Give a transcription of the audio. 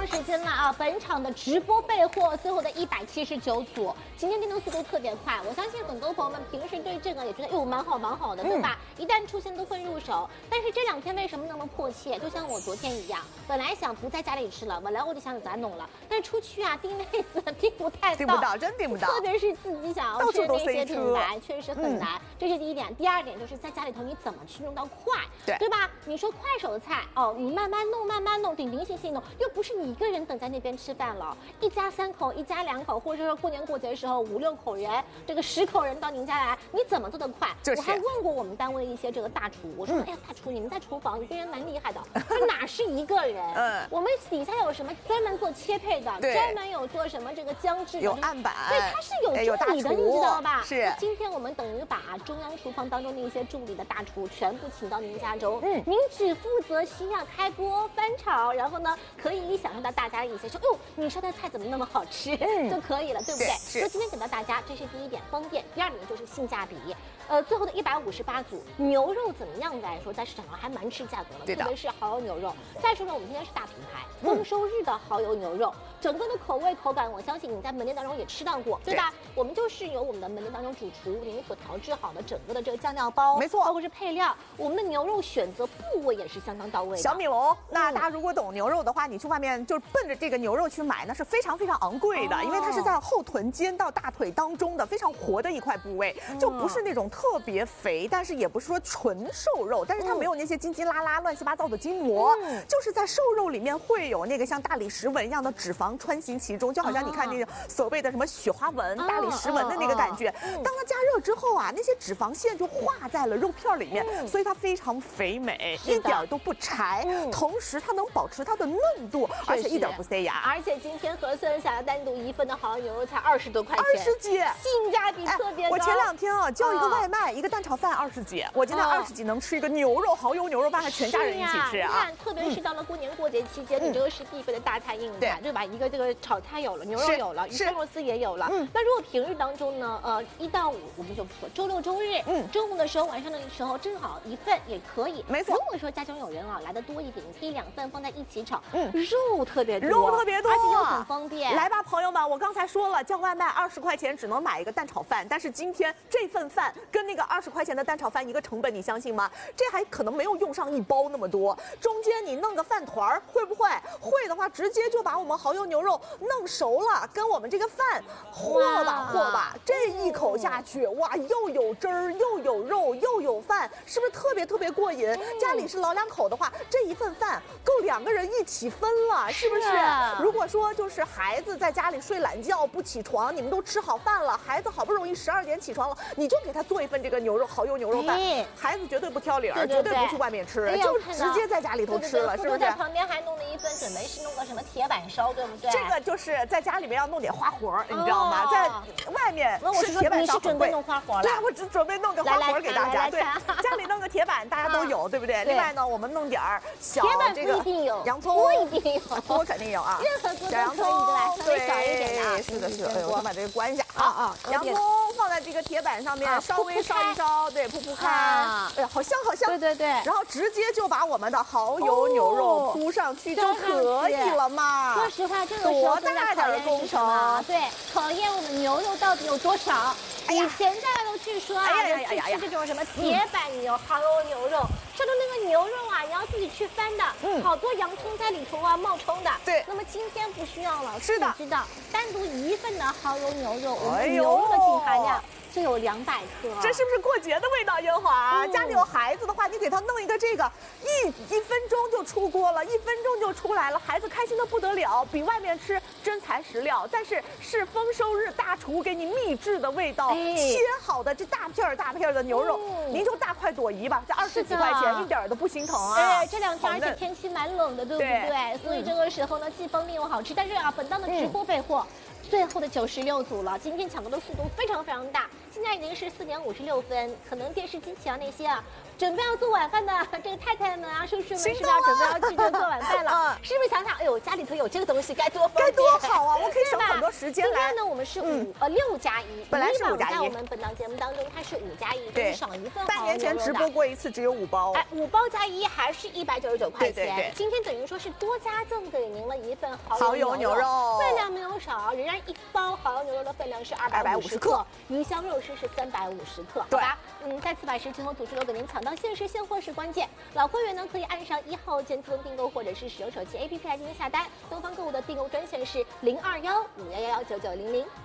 的时间了啊！本场的直播备货，最后的179组，今天订单速度特别快。我相信很多朋友们平时对这个也觉得，哟，蛮好的，对吧？一旦出现都会入手。但是这2天为什么那么迫切？就像我昨天一样，本来想不在家里吃了，本来我就想咋弄了，但是出去啊订妹子订不太到， 订不到，真订不到。 特别是自己想要吃的那些品牌，确实很难。这是第一点。第二点就是在家里头你怎么去弄到快，对吧？你说快手菜哦，你慢慢弄，定性弄，又不是你一个人等在那边吃饭了，一家3口，一家2口，或者说过年过节的时候5、6口人，这个10口人到您家来，你怎么做得快？我还问过我们单位一些这个大厨，我说，哎呀，大厨，你们在厨房一个人蛮厉害的，他哪是一个人？我们底下有什么专门做切配的，专门有做什么这个姜制的， 有案板， 对，他是有助理的，你知道吧？ 是。 今天我们等于把中央厨房当中的一些助理的大厨全部请到您家中，您只负责需要开锅翻炒，然后呢，可以想象到大家一些说，哟，你烧的菜怎么那么好吃，就可以了，对不对？所以今天给到大家，这是第一点，方便；第二点就是性价比。最后的158组牛肉怎么样来说，在市场上还蛮吃价格的，特别是蚝油牛肉。再说呢，我们今天是大品牌，丰收日的蚝油牛肉，整个的口味口感，我相信你在门店当中也吃到过，对吧？我们就是由我们的门店当中主厨您所调制好的整个的这个酱料包， 没错， 包括是配料，我们的牛肉选择部位也是相当到位的。 小米龙，那大家如果懂牛肉的话，你去外面就是奔着这个牛肉去买，那是非常昂贵的，因为它是在后臀尖到大腿当中的非常活的一块部位，就不是那种特别肥，但是也不是说纯瘦肉，但是它没有那些筋筋拉拉、乱七八糟的筋膜，就是在瘦肉里面会有那个像大理石纹一样的脂肪穿行其中，就好像你看那个所谓的什么雪花纹、大理石纹的那个感觉。当它加热之后啊，那些脂肪线就化在了肉片里面，所以它非常肥美，一点都不柴，同时它能保持它的嫩度，而且一点不塞牙。 而且今天核算下来，单独1份的蚝油牛肉才20多块钱 ，20几， 性价比特别高。 我前2天啊叫一个外卖，一个蛋炒饭20几，我今天20几能吃一个牛肉蚝油牛肉饭，还全家人一起吃啊！ 你看，特别是到了过年过节期间，你这个是必备的大菜硬菜，对吧？一个这个炒菜有了，牛肉有了，鱼香肉丝也有了。那如果平日当中呢，1到5我们就周6周日，中午的时候、晚上的时候正好1份也可以。 没错。 如果说家中有人啊来的多一点，你可以2份放在一起炒，肉特别多， 而且又很方便。 来吧，朋友们，我刚才说了，叫外卖20块钱只能买一个蛋炒饭，但是今天这份饭跟那个20块钱的蛋炒饭一个成本，你相信吗？这还可能没有用上1包那么多，中间你弄个饭团会不会？会的话，直接就把我们蚝油牛肉弄熟了，跟我们这个饭和吧，这一口下去，哇，又有汁儿，又有肉，又有饭，是不是特别过瘾？家里是老2口的话，这一份饭够2个人一起分了，是不是？如果说就是孩子在家里睡懒觉不起床，你们都吃好饭了，孩子好不容易12点起床了，你就给他做一份这个蚝油牛肉饭，孩子绝对不挑理儿，绝对不去外面吃，就直接在家里头吃了，是不是？ 在旁边还弄了一份，准备是弄个什么铁板烧，对不对？ 这个就是在家里面要弄点花活，你知道吗？在外面吃铁板烧很贵。 弄花活了？ 对，我只准备弄个花活给大家。对，家里弄个铁板，大家都有，对不对？另外呢，我们弄点小这个洋葱， 锅一定有， 锅肯定有啊， 任何锅小洋葱， 稍微小一点的啊。 是的。哎呦，我把这个关一下啊。洋葱放在这个铁板上面，稍微烧一烧，对，铺开。哎呀，好香。 对。 然后直接就把我们的蚝油牛肉铺上去就可以了嘛。 说实话，这个时候多大点工程？ 对，考验我们牛肉到底有多少。以前大家都去说啊，去吃这种什么铁板蚝油牛肉，烧的那个牛肉啊，你要自己去翻的，好多洋葱在里头啊冒充的。 对。 那么今天不需要了， 是的， 知道，单独1份的蚝油牛肉，我们牛肉的净含量就有200克， 这是不是过节的味道？英华，家里有孩子的话，你给他弄一个这个，一分钟就出锅了，1分钟就出来了，孩子开心的不得了，比外面吃真材实料，但是是丰收日大厨给你秘制的味道，切好的这大片的牛肉，您就大快朵颐吧，这20几块钱一点都不心疼啊！ 这2天而且天气蛮冷的，对不对？所以这个时候呢，既方便又好吃。但是啊，本档的直播备货。最后的96组了，今天抢购的速度非常大，现在已经是4点56分，可能电视机前那些啊，准备要做晚饭的这个太太们啊、叔叔们，是不是要准备要去做晚饭了？是不会想想，哎呦，家里头有这个东西该多方便， 该多好啊！我可以省很多时间来。 今天呢，我们是6+1， 本来是5+1， 在我们本档节目当中它是5+1， 对， 少一份。 半年前直播过一次，只有5包。 哎，5包加1还是199块钱。 对。 今天等于说是多加赠给您了一份蚝油牛肉， 分量没有少，仍然1包蚝油牛肉的分量是250克，鱼香肉丝是350克，好吧？再次把时间和组织楼给您抢到限时现货是关键。老会员呢可以按上1号键自动订购，或者是使用手机 APP 来进行下单。东方购物的订购专线是0215119900。